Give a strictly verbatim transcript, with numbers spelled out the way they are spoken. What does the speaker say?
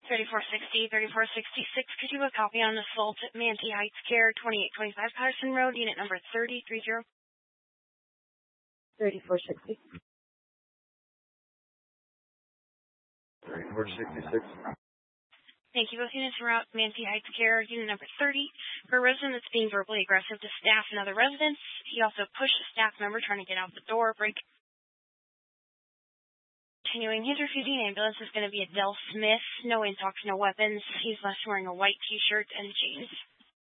thirty-four sixty, thirty-four sixty-six. Could you have a copy on assault at Manti Heights Care, twenty-eight twenty-five Patterson Road, unit number thirty thirty? thirty-four sixty. thirty-four sixty-six. Thank you. Both units are out. Manti Heights Care, unit number thirty. For a resident that's being verbally aggressive to staff and other residents, he also pushed a staff member trying to get out the door. Break. Continuing, his refusing ambulance is going to be Adele Smith. No intox, no weapons. He's left wearing a white T-shirt and jeans.